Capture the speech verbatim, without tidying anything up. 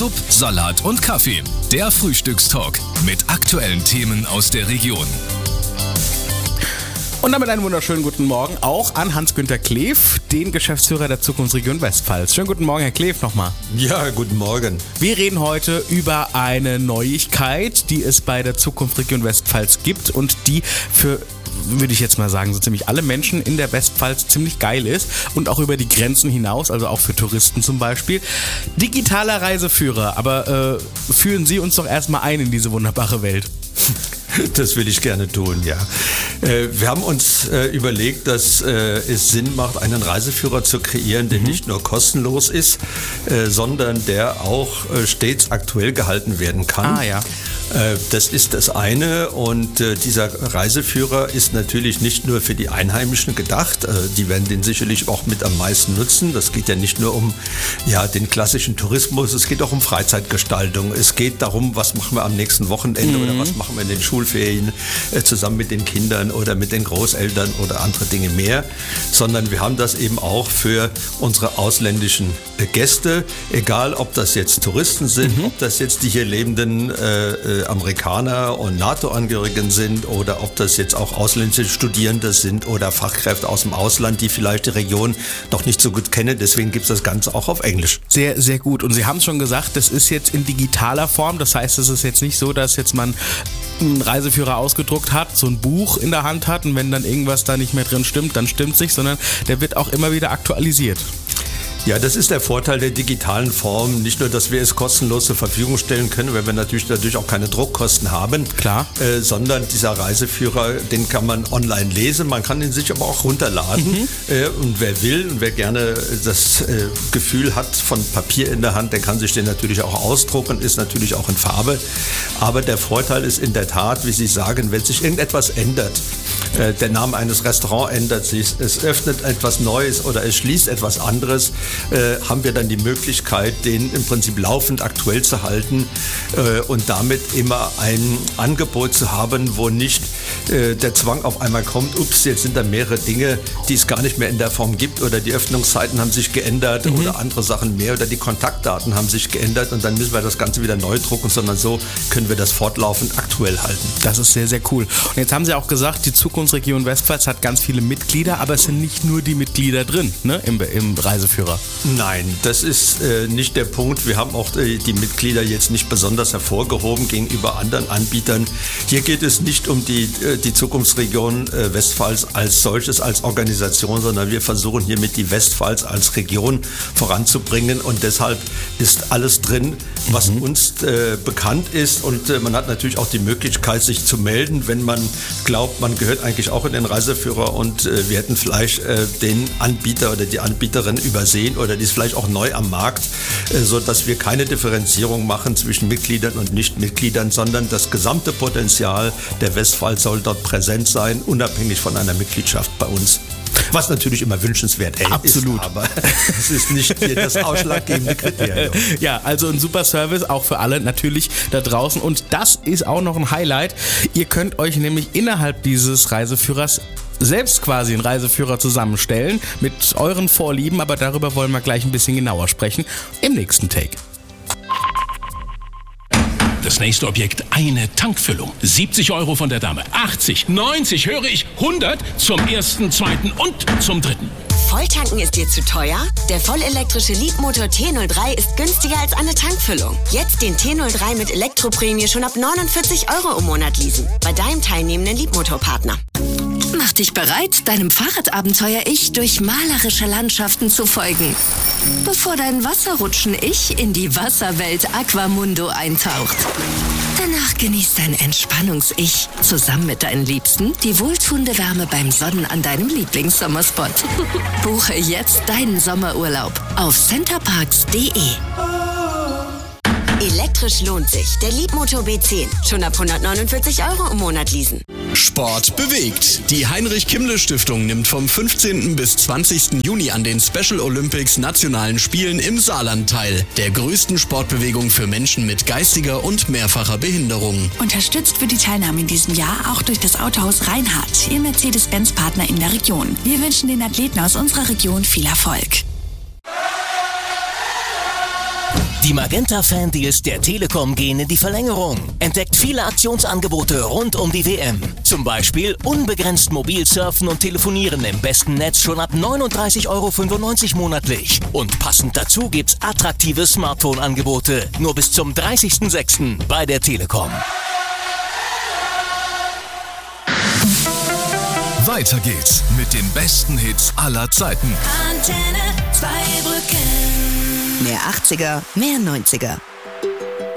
Sub, Salat und Kaffee. Der Frühstückstalk mit aktuellen Themen aus der Region. Und damit einen wunderschönen guten Morgen auch an Hans-Günter Kleef, den Geschäftsführer der Zukunftsregion Westpfalz. Schönen guten Morgen, Herr Kleef, nochmal. Ja, guten Morgen. Wir reden heute über eine Neuigkeit, die es bei der Zukunftsregion Westpfalz gibt und die für, würde ich jetzt mal sagen, so ziemlich alle Menschen in der Westpfalz ziemlich geil ist und auch über die Grenzen hinaus, also auch für Touristen zum Beispiel. Digitaler Reiseführer, aber äh, führen Sie uns doch erstmal ein in diese wunderbare Welt. Das will ich gerne tun, ja. Wir haben uns überlegt, dass es Sinn macht, einen Reiseführer zu kreieren, der mhm. nicht nur kostenlos ist, sondern der auch stets aktuell gehalten werden kann. Ah, ja. Das ist das eine, und dieser Reiseführer ist natürlich nicht nur für die Einheimischen gedacht, die werden den sicherlich auch mit am meisten nutzen. Das geht ja nicht nur um ja, den klassischen Tourismus, es geht auch um Freizeitgestaltung, es geht darum, was machen wir am nächsten Wochenende mhm. oder was machen wir in den Schulferien äh, zusammen mit den Kindern oder mit den Großeltern oder andere Dinge mehr, sondern wir haben das eben auch für unsere ausländischen äh, Gäste, egal ob das jetzt Touristen sind, mhm. ob das jetzt die hier lebenden äh, äh, Amerikaner und NATO-Angehörigen sind oder ob das jetzt auch ausländische Studierende sind oder Fachkräfte aus dem Ausland, die vielleicht die Region noch nicht so gut kennen. Deswegen gibt es das Ganze auch auf Englisch. Sehr, sehr gut. Und Sie haben schon gesagt, das ist jetzt in digitaler Form. Das heißt, es ist jetzt nicht so, dass jetzt man einen Reiseführer ausgedruckt hat, so ein Buch in der Hand hat und wenn dann irgendwas da nicht mehr drin stimmt, dann stimmt's nicht, sondern der wird auch immer wieder aktualisiert. Ja, das ist der Vorteil der digitalen Form. Nicht nur, dass wir es kostenlos zur Verfügung stellen können, weil wir natürlich dadurch auch keine Druckkosten haben. Klar. Äh, sondern dieser Reiseführer, den kann man online lesen, man kann ihn sich aber auch runterladen. Mhm. Äh, und wer will und wer gerne das äh, Gefühl hat von Papier in der Hand, der kann sich den natürlich auch ausdrucken, ist natürlich auch in Farbe. Aber der Vorteil ist in der Tat, wie Sie sagen, wenn sich irgendetwas ändert, äh, der Name eines Restaurants ändert sich, es öffnet etwas Neues oder es schließt etwas anderes, Äh, haben wir dann die Möglichkeit, den im Prinzip laufend aktuell zu halten äh, und damit immer ein Angebot zu haben, wo nicht äh, der Zwang auf einmal kommt, ups, jetzt sind da mehrere Dinge, die es gar nicht mehr in der Form gibt oder die Öffnungszeiten haben sich geändert mhm. oder andere Sachen mehr oder die Kontaktdaten haben sich geändert und dann müssen wir das Ganze wieder neu drucken, sondern so können wir das fortlaufend aktuell halten. Das ist sehr, sehr cool. Und jetzt haben Sie auch gesagt, die Zukunftsregion Westpfalz hat ganz viele Mitglieder, aber es sind nicht nur die Mitglieder drin, ne, im, im Reiseführer. Nein, das ist äh, nicht der Punkt. Wir haben auch äh, die Mitglieder jetzt nicht besonders hervorgehoben gegenüber anderen Anbietern. Hier geht es nicht um die, äh, die Zukunftsregion äh, Westpfalz als solches, als Organisation, sondern wir versuchen hiermit die Westpfalz als Region voranzubringen und deshalb ist alles drin, was mhm. uns äh, bekannt ist und äh, man hat natürlich auch die Möglichkeit, sich zu melden, wenn man glaubt, man gehört eigentlich auch in den Reiseführer und äh, wir hätten vielleicht äh, den Anbieter oder die Anbieterin übersehen oder die ist vielleicht auch neu am Markt, so dass wir keine Differenzierung machen zwischen Mitgliedern und Nichtmitgliedern, sondern das gesamte Potenzial der Westpfalz soll dort präsent sein, unabhängig von einer Mitgliedschaft bei uns. Was natürlich immer wünschenswert ey, Absolut. ist, aber es ist nicht hier das ausschlaggebende Kriterium. Ja, also ein super Service, auch für alle natürlich da draußen. Und das ist auch noch ein Highlight. Ihr könnt euch nämlich innerhalb dieses Reiseführers selbst quasi einen Reiseführer zusammenstellen mit euren Vorlieben, aber darüber wollen wir gleich ein bisschen genauer sprechen im nächsten Take. Das nächste Objekt, eine Tankfüllung. siebzig Euro von der Dame, achtzig, neunzig, höre ich, hundert zum ersten, zweiten und zum dritten. Volltanken ist dir zu teuer? Der vollelektrische Leapmotor T null drei ist günstiger als eine Tankfüllung. Jetzt den T null drei mit Elektroprämie schon ab neunundvierzig Euro im Monat leasen. Bei deinem teilnehmenden Leapmotor-Partner. Mach dich bereit, deinem Fahrradabenteuer-Ich durch malerische Landschaften zu folgen. Bevor dein Wasserrutschen-Ich in die Wasserwelt Aquamundo eintaucht. Danach genießt dein Entspannungs-Ich zusammen mit deinen Liebsten die wohltuende Wärme beim Sonnen an deinem Lieblingssommerspot. Buche jetzt deinen Sommerurlaub auf centerparks punkt de. Elektrisch lohnt sich. Der Leapmotor B zehn. Schon ab hundertneunundvierzig Euro im Monat leasen. Sport bewegt. Die Heinrich-Kimmle-Stiftung nimmt vom fünfzehnten bis zwanzigsten Juni an den Special Olympics Nationalen Spielen im Saarland teil. Der größten Sportbewegung für Menschen mit geistiger und mehrfacher Behinderung. Unterstützt wird die Teilnahme in diesem Jahr auch durch das Autohaus Reinhardt, Ihr Mercedes-Benz-Partner in der Region. Wir wünschen den Athleten aus unserer Region viel Erfolg. Die Magenta-Fan-Deals der Telekom gehen in die Verlängerung. Entdeckt viele Aktionsangebote rund um die W M. Zum Beispiel unbegrenzt mobil surfen und telefonieren im besten Netz schon ab neununddreißig Euro fünfundneunzig monatlich. Und passend dazu gibt's attraktive Smartphone-Angebote. Nur bis zum dreißigsten sechsten bei der Telekom. Weiter geht's mit den besten Hits aller Zeiten. Antenne Zweibrücken. Mehr achtziger, mehr neunziger.